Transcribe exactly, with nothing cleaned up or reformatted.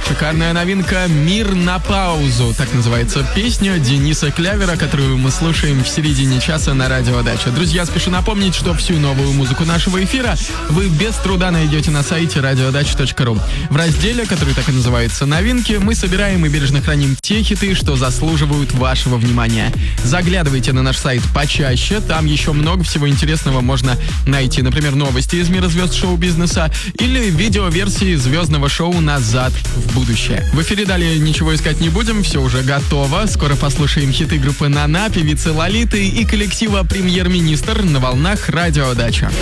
Шикарная новинка «Мир на паузу». Так называется песня Дениса Клявера, которую мы слушаем в середине часа на Радио Дача. Друзья, спешу напомнить, что всю новую музыку нашего эфира вы без труда найдете на сайте радиодача точка ру. В разделе, который так и называется «Новинки», мы собираем и бережно храним те хиты, что заслуживают вашего внимания. Заглядывайте на наш сайт почаще, там еще много всего интересного можно найти. Например, новости из мира звезд шоу-бизнеса или видеоверсии звездного шоу «Назад в будущее». В эфире далее ничего искать не будем, все уже готово. Скоро послушаем хиты группы «Нана», певицы Лолиты и коллектива «Премьер-министр» на волнах Радио Дача.